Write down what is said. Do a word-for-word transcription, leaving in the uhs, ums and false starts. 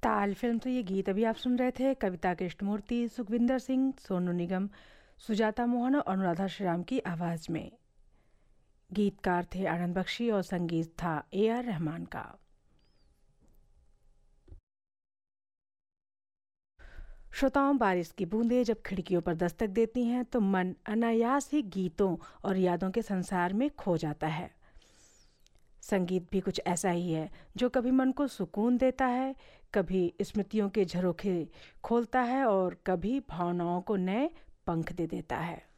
ताल फिल्म से ये गीत अभी आप सुन रहे थे। कविता कृष्णमूर्ति, सुखविंदर सिंह, सोनू निगम, सुजाता मोहन और अनुराधा श्रीराम की आवाज़ में। गीतकार थे आनंद बख्शी और संगीत था ए आर रहमान का। श्रोताओं, बारिश की बूंदें जब खिड़कियों पर दस्तक देती हैं तो मन अनायास ही गीतों और यादों के संसार में खो जाता है। संगीत भी कुछ ऐसा ही है जो कभी मन को सुकून देता है, कभी स्मृतियों के झरोखे खोलता है और कभी भावनाओं को नए पंख दे देता है।